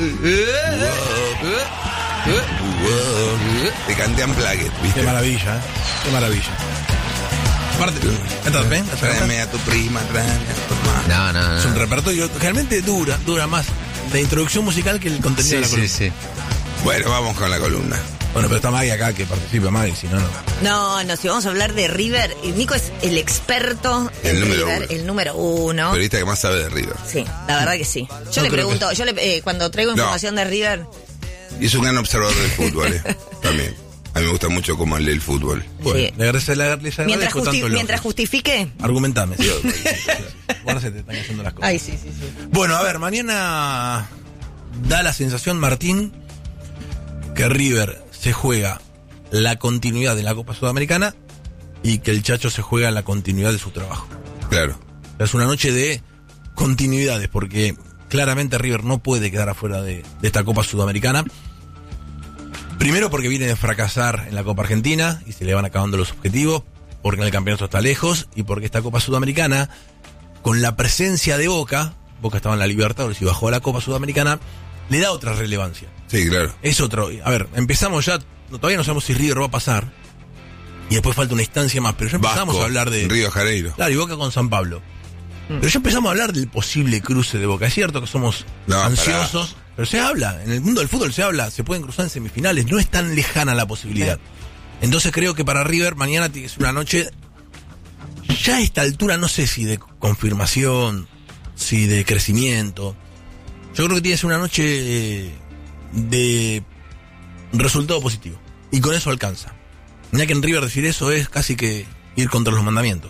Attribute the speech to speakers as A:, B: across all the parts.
A: Te canté Unplugged, ¿viste?
B: Qué maravilla, qué maravilla. Aparte, ¿estás bien?
A: Tráeme a tu prima, tráeme a tu hermana.
C: No.
B: Es un repertorio realmente dura más la introducción musical que el contenido de la columna.
C: Sí.
A: Bueno, vamos con la columna.
B: Bueno, pero está Maggie acá, que participa Maggie, si no.
D: No, si vamos a hablar de River, Nico es el experto
A: El
D: en
A: número
D: River,
A: uno.
D: el número uno.
A: Periodista que más sabe de River.
D: Sí, la verdad que sí. Yo le pregunto, cuando traigo información de River...
A: Y es un gran observador del fútbol, también. A mí me gusta mucho cómo lee el fútbol.
B: Bueno,
D: Sí.
B: le agradezco
D: Mientras justifique...
B: Argumentame. Sí. Ahora se te están haciendo las cosas.
D: Ay, sí.
B: Bueno, a ver, mañana da la sensación, Martín, que River se juega la continuidad de la Copa Sudamericana y que el Chacho se juega la continuidad de su trabajo.
A: Claro.
B: Es una noche de continuidades, porque claramente River no puede quedar afuera de esta Copa Sudamericana. Primero porque viene de fracasar en la Copa Argentina y se le van acabando los objetivos, porque en el campeonato está lejos y porque esta Copa Sudamericana, con la presencia de Boca estaba en la Libertadores y bajó a la Copa Sudamericana, le da otra relevancia.
A: Sí, claro.
B: Es otro. A ver, empezamos ya, todavía no sabemos si River va a pasar y después falta una instancia más, pero ya empezamos a hablar de
A: Río de Janeiro.
B: Claro, y Boca con San Pablo. Pero ya empezamos a hablar del posible cruce de Boca. Es cierto que somos ansiosos, pero se habla, en el mundo del fútbol se habla, se pueden cruzar en semifinales, no es tan lejana la posibilidad. Entonces creo que para River mañana tiene que ser una noche, ya a esta altura no sé si de confirmación, si de crecimiento. Yo creo que tiene que ser una noche de resultado positivo. Y con eso alcanza. Mira que en River decir eso es casi que ir contra los mandamientos,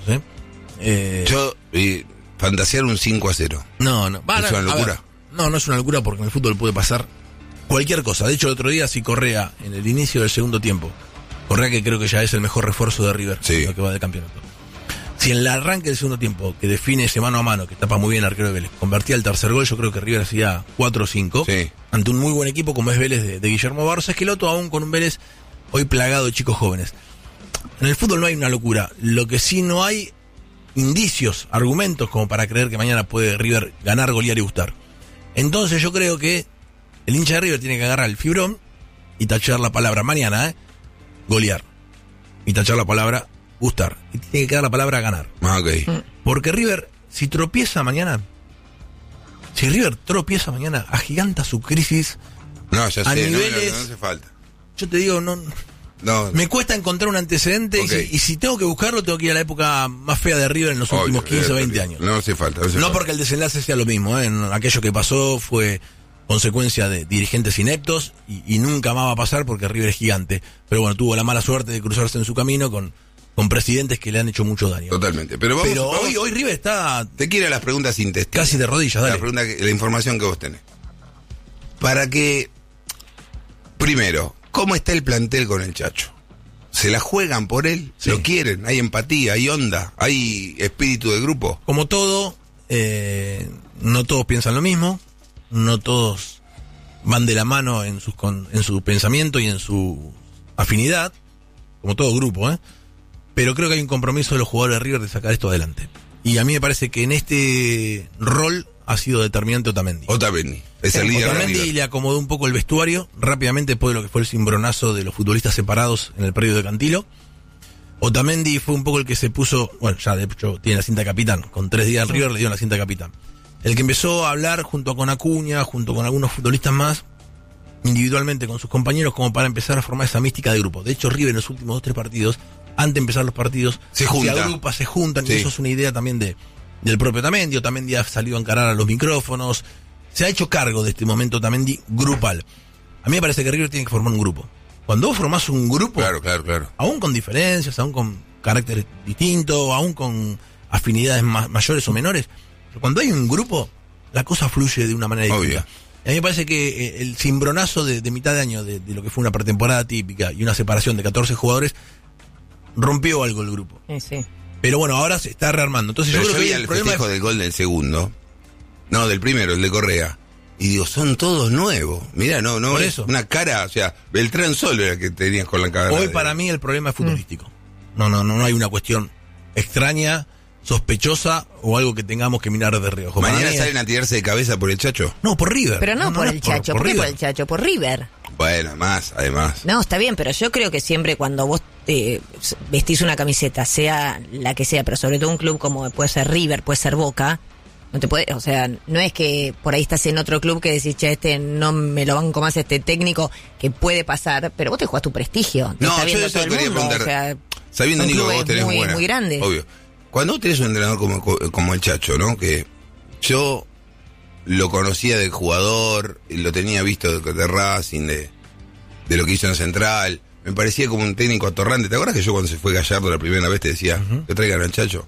A: Yo fantasear un 5-0.
B: No.
A: ¿Es una locura?
B: No es una locura porque en el fútbol puede pasar cualquier cosa. De hecho, el otro día, si Correa, en el inicio del segundo tiempo, Correa que creo que ya es el mejor refuerzo de River,
A: sí,
B: lo que va del campeonato. Si en el arranque del segundo tiempo, que define ese mano a mano, que tapa muy bien el arquero de Vélez, convertía el tercer gol, yo creo que River hacía 4 o 5.
A: Sí.
B: Ante un muy buen equipo como es Vélez de Guillermo Barros Esqueloto, aún con un Vélez hoy plagado de chicos jóvenes. En el fútbol no hay una locura. Lo que sí no hay indicios, argumentos como para creer que mañana puede River ganar, golear y gustar. Entonces yo creo que el hincha de River tiene que agarrar el fibrón y tachar la palabra mañana, golear. Y tachar la palabra gustar. Y tiene que quedar la palabra ganar.
A: Ok.
B: Porque River, si River tropieza mañana, agiganta su crisis.
A: No, ya sé,
B: niveles,
A: no hace falta.
B: Yo te digo, no. Me cuesta encontrar un antecedente y si tengo que buscarlo, tengo que ir a la época más fea de River en los últimos 15 o 20 años.
A: No hace falta.
B: No porque el desenlace sea lo mismo, aquello que pasó fue consecuencia de dirigentes ineptos y nunca más va a pasar porque River es gigante. Pero bueno, tuvo la mala suerte de cruzarse en su camino con presidentes que le han hecho mucho daño.
A: Totalmente. Pero
B: hoy River está...
A: Te quiero las preguntas intestinas.
B: Casi de rodillas, dale.
A: La información que vos tenés. Para que... Primero, ¿cómo está el plantel con el Chacho? ¿Se la juegan por él? Sí. ¿Lo quieren? ¿Hay empatía? ¿Hay onda? ¿Hay espíritu de grupo?
B: Como todo, no todos piensan lo mismo, no todos van de la mano en su pensamiento y en su afinidad, como todo grupo, pero creo que hay un compromiso de los jugadores de River de sacar esto adelante. Y a mí me parece que en este rol ha sido determinante Otamendi.
A: Es el líder.
B: Otamendi le acomodó un poco el vestuario rápidamente después de lo que fue el cimbronazo de los futbolistas separados en el predio de Cantilo. Otamendi fue un poco el que se puso, bueno, ya de hecho tiene la cinta de capitán, con 3 días en River le dio la cinta de capitán. El que empezó a hablar junto con Acuña, junto con algunos futbolistas más, individualmente con sus compañeros, como para empezar a formar esa mística de grupo. De hecho, River en los últimos 2-3 partidos, antes de empezar los partidos, se agrupa, se juntan, y eso es una idea también del propio Otamendi. Otamendi ha salido a encarar a los micrófonos, se ha hecho cargo de este momento Otamendi grupal. A mí me parece que River tiene que formar un grupo. Cuando vos formás un grupo,
A: claro,
B: aún con diferencias, aún con carácter distinto, aún con afinidades mayores o menores, pero cuando hay un grupo, la cosa fluye de una manera distinta. A mí me parece que el cimbronazo de mitad de año de lo que fue una pretemporada típica y una separación de 14 jugadores rompió algo el grupo.
D: Sí.
B: Pero bueno, ahora se está rearmando. Entonces
A: pero
B: yo creo que
A: el festejo del gol del segundo, no, del primero, el de Correa. Y digo, son todos nuevos. Mirá, no
B: por
A: es
B: eso.
A: Una cara, o sea, Beltrán solo era el que tenías con la cara.
B: Hoy para mí el problema es futbolístico. No hay una cuestión extraña sospechosa o algo que tengamos que mirar de reojo.
A: ¿Mañana salen a tirarse de cabeza por el Chacho?
B: No, por River.
D: Pero no por el Chacho. ¿Por qué por el Chacho? Por River.
A: Bueno, además.
D: No, está bien, pero yo creo que siempre cuando vos vestís una camiseta, sea la que sea, pero sobre todo un club como puede ser River, puede ser Boca, no te puede, o sea, no es que por ahí estás en otro club que decís, che, no me lo banco más este técnico, que puede pasar, pero vos te jugás tu prestigio. Te está viendo
A: yo
D: todo el
A: quería
D: mundo,
A: preguntar,
D: o sea,
A: sabiendo, Nico, que vos tenés
D: muy,
A: buena,
D: muy grande.
A: Obvio. Cuando vos tenés un entrenador como el Chacho, ¿no? Que yo lo conocía de jugador, lo tenía visto de Racing, de lo que hizo en Central, me parecía como un técnico atorrante. ¿Te acuerdas que yo cuando se fue Gallardo la primera vez te decía, que traigan al Chacho?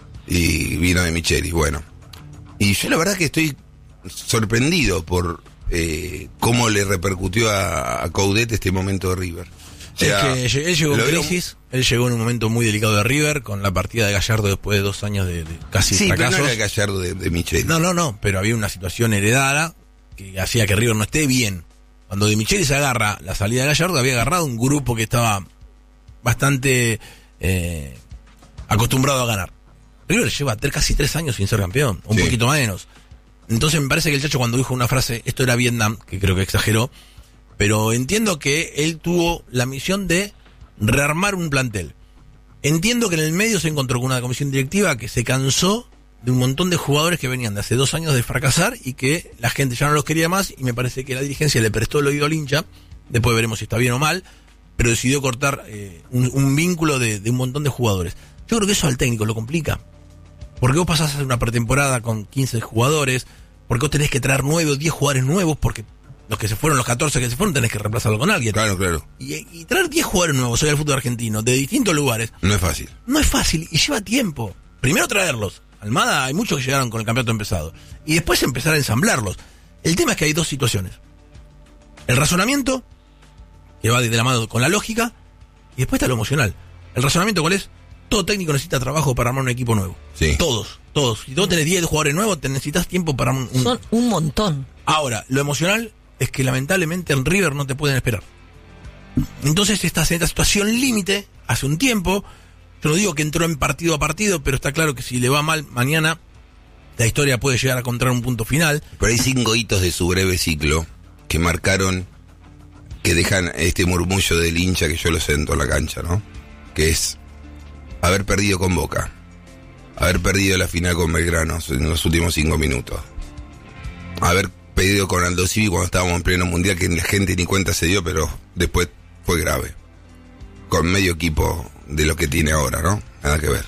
A: Y vino de Michelis, bueno. Y yo la verdad que estoy sorprendido por cómo le repercutió a Coudet este momento de River. O sea,
B: es que él llegó en crisis, él llegó en un momento muy delicado de River, con la partida de Gallardo después de 2 años de casi fracasos.
A: Pero no era el Gallardo de Michelis.
B: No, pero había una situación heredada que hacía que River no esté bien. Cuando De Michelis agarra la salida de Gallardo, había agarrado un grupo que estaba bastante acostumbrado a ganar. River lleva casi 3 años sin ser campeón, un poquito menos. Entonces me parece que el Chacho, cuando dijo una frase, esto era Vietnam, que creo que exageró, pero entiendo que él tuvo la misión de rearmar un plantel. Entiendo que en el medio se encontró con una comisión directiva que se cansó de un montón de jugadores que venían de hace 2 años de fracasar y que la gente ya no los quería más, y me parece que la dirigencia le prestó el oído al hincha, después veremos si está bien o mal, pero decidió cortar un vínculo de un montón de jugadores. Yo creo que eso al técnico lo complica, porque vos pasás a hacer una pretemporada con 15 jugadores, porque vos tenés que traer 9 o 10 jugadores nuevos, porque los que se fueron, los 14 que se fueron, tenés que reemplazarlo con alguien.
A: Claro.
B: Y traer 10 jugadores nuevos hoy al fútbol argentino, de distintos lugares,
A: no es fácil.
B: No es fácil, y lleva tiempo. Primero traerlos. Almada, hay muchos que llegaron con el campeonato empezado. Y después empezar a ensamblarlos. El tema es que hay 2 situaciones. El razonamiento, que va de la mano con la lógica, y después está lo emocional. ¿El razonamiento cuál es? Todo técnico necesita trabajo para armar un equipo nuevo.
A: Sí.
B: Todos. Si vos tenés 10 jugadores nuevos, te necesitas tiempo para
D: Son un montón.
B: Ahora, lo emocional es que lamentablemente en River no te pueden esperar. Entonces estás en esta situación límite hace un tiempo. Yo no digo que entró en partido a partido, pero está claro que si le va mal mañana, la historia puede llegar a encontrar un punto final.
A: Pero hay 5 hitos de su breve ciclo que marcaron, que dejan este murmullo del hincha que yo lo siento en la cancha, ¿no? Que es haber perdido con Boca, haber perdido la final con Belgrano en los últimos 5 minutos, haber perdido con Aldo Civi cuando estábamos en pleno mundial, que la gente ni cuenta se dio, pero después fue grave, con medio equipo de lo que tiene ahora, ¿no? Nada que ver.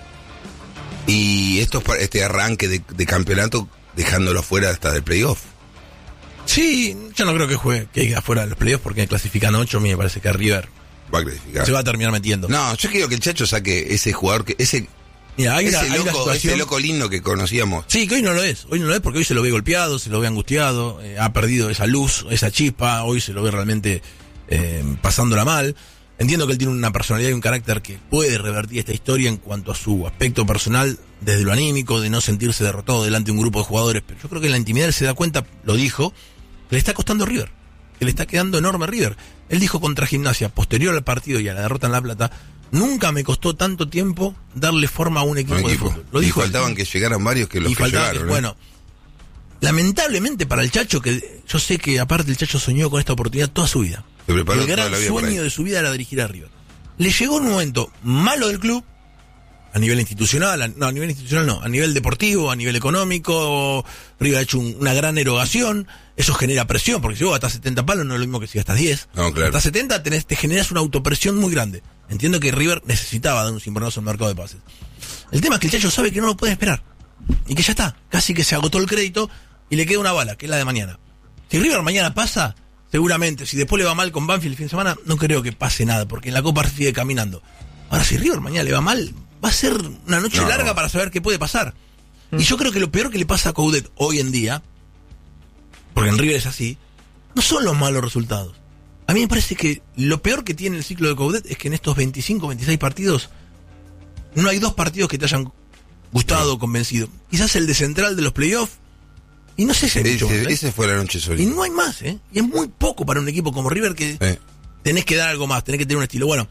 A: Y este arranque de campeonato dejándolo fuera hasta del playoff.
B: Sí, yo no creo que quede afuera de los playoffs, porque clasifican 8, a mí me parece que River
A: va a clasificar.
B: Se va a terminar metiendo.
A: No, yo quiero que el Chacho saque ese jugador,
B: Mira,
A: ese loco lindo que conocíamos.
B: Sí, que hoy no lo es porque hoy se lo ve golpeado, se lo ve angustiado, ha perdido esa luz, esa chispa, hoy se lo ve realmente pasándola mal. Entiendo que él tiene una personalidad y un carácter que puede revertir esta historia en cuanto a su aspecto personal, desde lo anímico, de no sentirse derrotado delante de un grupo de jugadores, pero yo creo que en la intimidad él se da cuenta, lo dijo, que le está costando River, que le está quedando enorme River. Él dijo contra Gimnasia, posterior al partido y a la derrota en La Plata, nunca me costó tanto tiempo darle forma a un equipo de fútbol. Lo dijo.
A: Y faltaban que llegaran varios que los que llegaron.
B: Bueno, lamentablemente para el Chacho, que yo sé que aparte el Chacho soñó con esta oportunidad toda su vida. El gran sueño de su vida era dirigir a River. Le llegó un momento malo del club, a nivel institucional, a nivel deportivo, a nivel económico. River ha hecho una gran erogación, eso genera presión, porque si vos gastas 70 palos no es lo mismo que si gastas 10.
A: No, claro.
B: Hasta 70 te generas una autopresión muy grande. Entiendo que River necesitaba dar un cimbronazo en el mercado de pases. El tema es que el Chacho sabe que no lo puede esperar, y que ya está, casi que se agotó el crédito, y le queda una bala, que es la de mañana. Si River mañana pasa, seguramente, si después le va mal con Banfield el fin de semana, no creo que pase nada, porque en la Copa sigue caminando. Ahora, si River mañana le va mal, va a ser una noche larga para saber qué puede pasar. Y yo creo que lo peor que le pasa a Coudet hoy en día, porque en River es así, no son los malos resultados. A mí me parece que lo peor que tiene el ciclo de Coudet es que en estos 25, 26 partidos, no hay 2 partidos que te hayan gustado o convencido. Quizás el de Central de los playoffs, y no sé si hay mucho más,
A: ese fue la noche solita.
B: Y no hay más, Y es muy poco para un equipo como River, que tenés que dar algo más, tenés que tener un estilo. Bueno,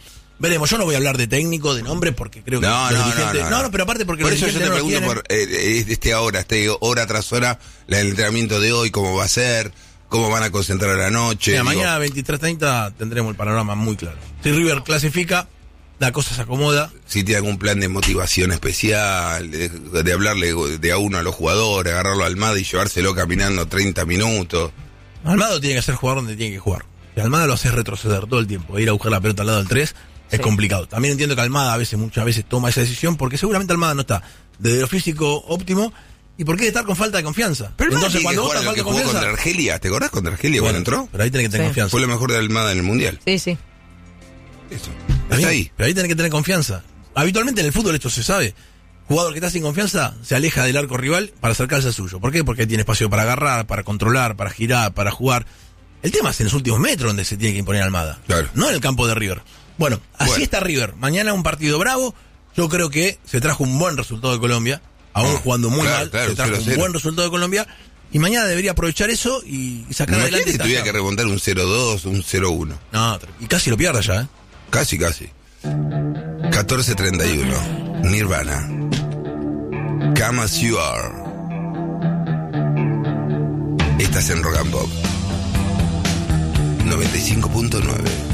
B: Veremos, yo no voy a hablar de técnico, de nombre, porque creo que los dirigentes... No, pero aparte porque
A: por
B: los
A: eso yo te pregunto por hora tras hora, el entrenamiento de hoy, cómo va a ser, cómo van a concentrar a la noche.
B: Mira, mañana 23:30 tendremos el panorama muy claro. Si River clasifica, la cosa se acomoda.
A: Si tiene algún plan de motivación especial, de hablarle de a uno a los jugadores, agarrarlo a Almada y llevárselo caminando 30 minutos.
B: Almada tiene que ser jugador donde tiene que jugar. Si Almada lo hace retroceder todo el tiempo, ir a buscar la pelota al lado del 3, es complicado. También entiendo que Almada muchas veces toma esa decisión, porque seguramente Almada no está desde lo físico óptimo y porque debe estar con falta de confianza.
A: Pero
B: entonces cuando
A: vos
B: falta de confianza
A: contra Argelia, ¿te acordás contra Argelia cuando entró?
B: Pero ahí tenés que tener confianza.
A: Fue lo mejor de Almada en el Mundial.
D: Sí.
A: Eso.
B: Está ahí. Pero ahí tenés que tener confianza. Habitualmente en el fútbol esto se sabe. Jugador que está sin confianza se aleja del arco rival para acercarse al suyo. ¿Por qué? Porque tiene espacio para agarrar, para controlar, para girar, para jugar. El tema es en los últimos metros donde se tiene que imponer Almada.
A: Claro.
B: No en el campo de River. Bueno, así está River. Mañana un partido bravo. Yo creo que se trajo un buen resultado de Colombia. Aún jugando muy mal, se trajo un buen resultado de Colombia. Y mañana debería aprovechar eso y sacar adelante.
A: Si tuviera que remontar un 0-2, un 0-1.
B: No, y casi lo pierda ya, ¿eh?
A: Casi. 14:31. Nirvana. Come As You Are. Estás en Rock and Pop 95.9.